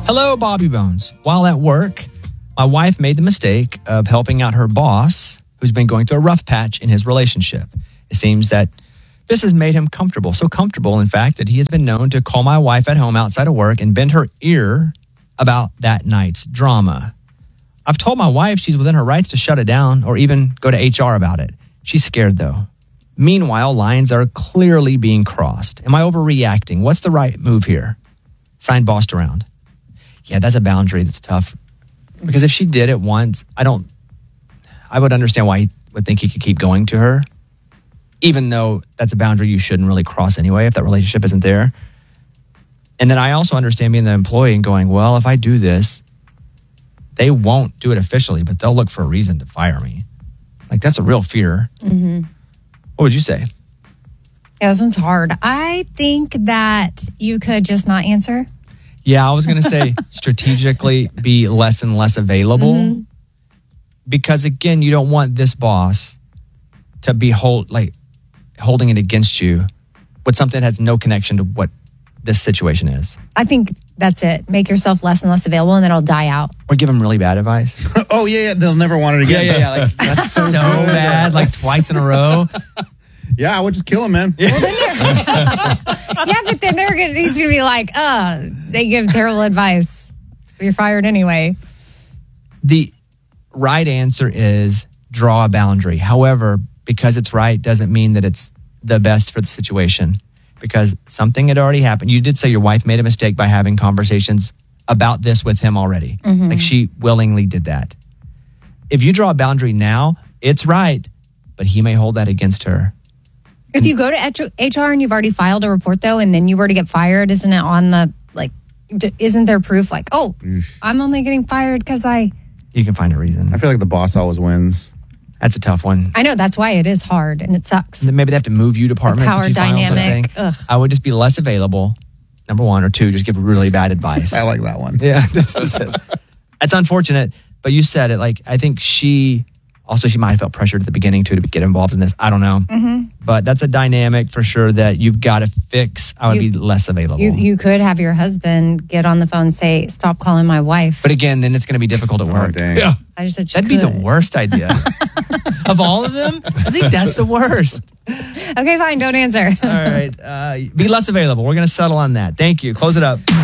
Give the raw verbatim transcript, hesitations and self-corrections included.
Hello, Bobby Bones. While at work, my wife made the mistake of helping out her boss, who's been going through a rough patch in his relationship. It seems that this has made him comfortable, so comfortable, in fact, that he has been known to call my wife at home outside of work and bend her ear about that night's drama. I've told my wife she's within her rights to shut it down or even go to H R about it. She's scared, though. Meanwhile, lines are clearly being crossed. Am I overreacting? What's the right move here? Signed, bossed around. Yeah, that's a boundary that's tough. Because if she did it once, I don't, I would understand why he would think he could keep going to her, even though that's a boundary you shouldn't really cross anyway if that relationship isn't there. And then I also understand being the employee and going, well, if I do this, they won't do it officially, but they'll look for a reason to fire me. Like, that's a real fear. Mm-hmm. What would you say? Yeah, this one's hard. I think that you could just not answer. Yeah, I was going to say strategically be less and less available. Mm-hmm. Because, again, you don't want this boss to be hold, like holding it against you with something that has no connection to what this situation is. I think that's it. Make yourself less and less available, and then it'll die out. Or give them really bad advice. oh, yeah, yeah, they'll never want it again. Yeah, yeah, yeah. Like, that's so bad, like twice in a row. Yeah, I would just kill him, man. Yeah, well, yeah but then they're gonna, he's going to be like, uh, they give terrible advice. You're fired anyway. The right answer is draw a boundary. However, because it's right doesn't mean that it's the best for the situation. Because something had already happened. You did say your wife made a mistake by having conversations about this with him already. Mm-hmm. Like, she willingly did that. If you draw a boundary now, it's right, but he may hold that against her. If you go to H R and you've already filed a report, though, and then you were to get fired, isn't it on the, like, d- isn't there proof like, oh, Oof. I'm only getting fired because I... You can find a reason. I feel like the boss always wins. That's a tough one. I know, that's why it is hard and it sucks. Maybe they have to move you departments the power if you dynamic. File something. I would just be less available, number one, or two, just give really bad advice. I like that one. Yeah, that's, that's unfortunate, but you said it. Like, I think she, also she might have felt pressured at the beginning too to get involved in this. I don't know. Mm-hmm. But that's a dynamic for sure that you've got to fix. I would you, be less available. You, you could have your husband get on the phone and say, stop calling my wife. But again, then it's going to be difficult at work. Oh, dang. Yeah. I just said That'd could. be the worst idea. Of all of them, I think that's the worst. Okay, fine. Don't answer. All right. Uh, be less available. We're going to settle on that. Thank you. Close it up.